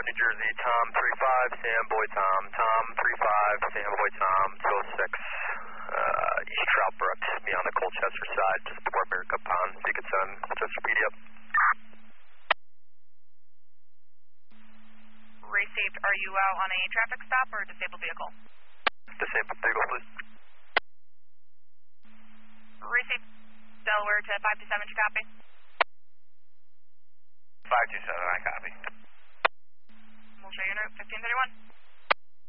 New Jersey, Tom 35, Sam Boy Tom, Tom 35, Sam Boy Tom, 206, East Trout Brooks, beyond the Colchester side, just before Bear Cup Pond. So you can send Colchester PD up. Received. Are you out on a traffic stop or a disabled vehicle? Disabled vehicle, please. Received. Delaware to 527, you copy? 527, I copy. We'll show you note 1531.